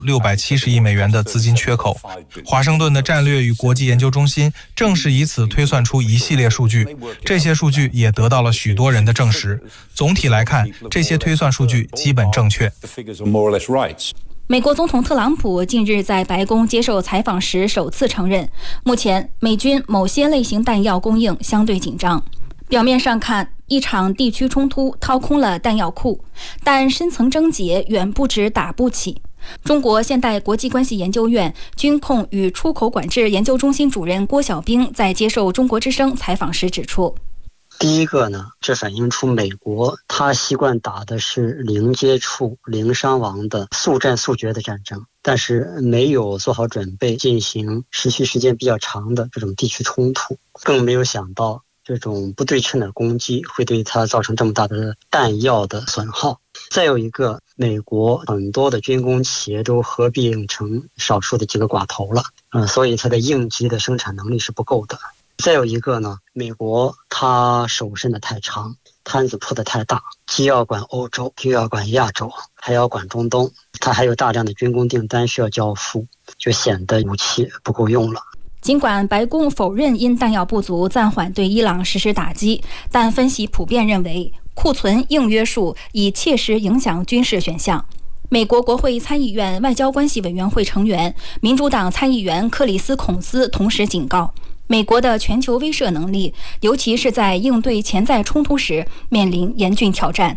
670亿美元的资金缺口。华盛顿的战略与国际研究中心正是以此推算出一系列数据，这些数据也得到了许多人的证实。总体来看，这些推算数据基本正确。 美国总统特朗普近日在白宫接受采访时首次承认，目前美军某些类型弹药供应相对紧张。表面上看，一场地区冲突掏空了弹药库，但深层症结远不止打不起。中国现代国际关系研究院军控与出口管制研究中心主任郭小兵在接受中国之声采访时指出， 第一个呢，这反映出美国他习惯打的是零接触、零伤亡的速战速决的战争，但是没有做好准备进行持续时间比较长的这种地区冲突，更没有想到这种不对称的攻击会对它造成这么大的弹药的损耗。再有一个，美国很多的军工企业都合并成少数的几个寡头了，所以它的应急的生产能力是不够的。再有一个呢，美国它手伸得太长，摊子铺得太大，既要管欧洲，又要管亚洲，还要管中东，它还有大量的军工订单需要交付，就显得武器不够用了。 尽管白宫否认因弹药不足暂缓对伊朗实施打击，但分析普遍认为库存硬约束已切实影响军事选项。美国国会参议院外交关系委员会成员、民主党参议员克里斯·孔斯同时警告，美国的全球威慑能力，尤其是在应对潜在冲突时，面临严峻挑战。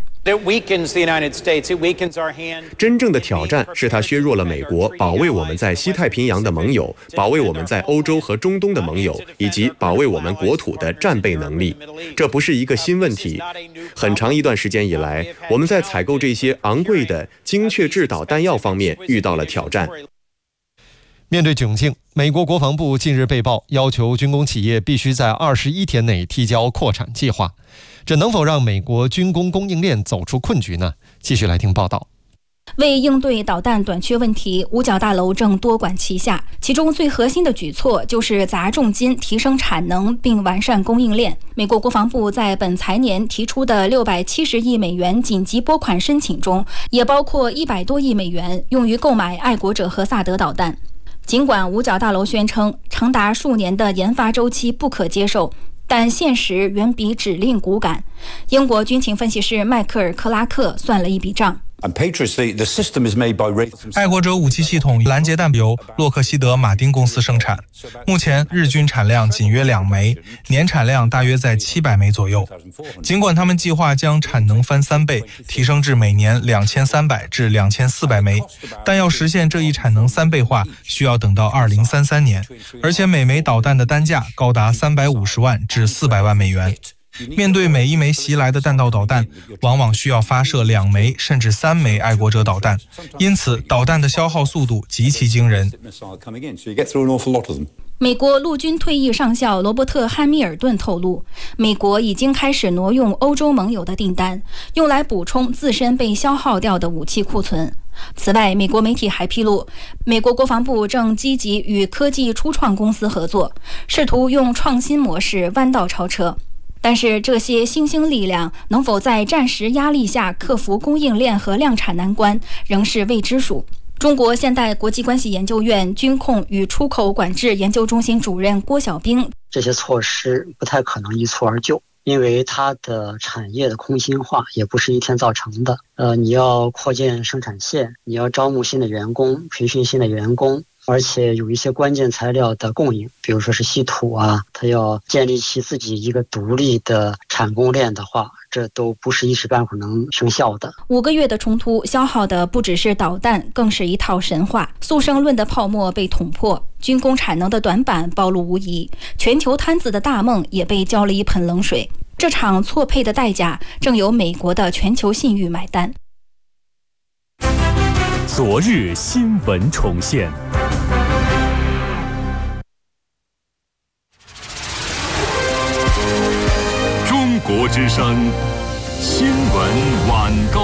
真正的挑战是它削弱了美国保卫我们在西太平洋的盟友，保卫我们在欧洲和中东的盟友，以及保卫我们国土的战备能力。这不是一个新问题，很长一段时间以来，我们在采购这些昂贵的精确制导弹药方面遇到了挑战。 面对窘境，美国国防部近日被曝要求军工企业必须在21天内提交扩产计划，这能否让美国军工供应链走出困局呢？继续来听报道。 为应对导弹短缺问题，五角大楼正多管齐下，其中最核心的举措就是砸重金提升产能并完善供应链。美国国防部在本财年提出的670亿美元紧急拨款申请中，也包括100多亿美元用于购买爱国者和萨德导弹。尽管五角大楼宣称长达数年的研发周期不可接受，但现实远比指令骨感。英国军情分析师迈克尔·克拉克算了一笔账。 爱国者武器系统拦截弹由洛克希德马丁公司生产，目前日均产量仅约2枚，年产量大约在700枚左右。尽管他们计划将产能翻3倍，提升至每年2300至2400枚，但要实现这一产能3倍化，需要等到2033年，而且每枚导弹的单价高达350万至400万美元。面对每一枚袭来的弹道导弹，往往需要发射2枚甚至3枚爱国者导弹，因此导弹的消耗速度极其惊人。 美国陆军退役上校罗伯特·汉密尔顿透露，美国已经开始挪用欧洲盟友的订单，用来补充自身被消耗掉的武器库存。此外，美国媒体还披露，美国国防部正积极与科技初创公司合作，试图用创新模式弯道超车。但是这些新兴力量能否在战时压力下克服供应链和量产难关，仍是未知数。中国现代国际关系研究院军控与出口管制研究中心主任郭小兵， 这些措施不太可能一蹴而就，因为它的产业的空心化也不是一天造成的。你要扩建生产线，你要招募新的员工，培训新的员工，而且有一些关键材料的供应，比如说是稀土啊，它要建立起自己一个独立的产供链的话，这都不是一时半会儿能生效的。 5个月的冲突消耗的不只是导弹，更是一套神话。速胜论的泡沫被捅破，军工产能的短板暴露无遗，全球摊子的大梦也被浇了一盆冷水。这场错配的代价，正由美国的全球信誉买单。 昨日新闻重现。中国之声新闻晚高。